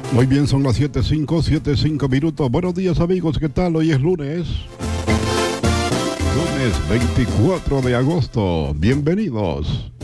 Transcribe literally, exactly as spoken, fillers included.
Muy bien, son las siete cinco, siete cinco minutos. Buenos días, amigos, ¿qué tal? Hoy es lunes. Lunes veinticuatro de agosto. Bienvenidos.